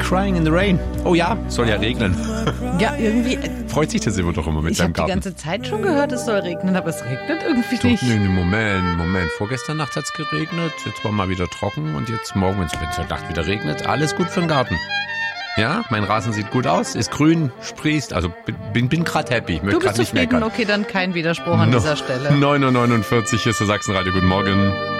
Crying in the Rain. Oh ja, soll ja regnen. Ja, irgendwie. Freut sich der Silber doch immer mit seinem Garten. Ich habe die ganze Zeit schon gehört, es soll regnen, aber es regnet irgendwie nicht. Nee, Moment. Vorgestern Nacht hat's geregnet, jetzt war mal wieder trocken und jetzt morgen, wenn es heute Nacht wieder regnet, alles gut für den Garten. Ja, mein Rasen sieht gut aus, ist grün, sprießt, also bin gerade happy. Ich möchte du bist nicht zufrieden, meckern. Okay, dann kein Widerspruch an dieser Stelle. 9:49 Uhr ist der Sachsenradio, guten Morgen.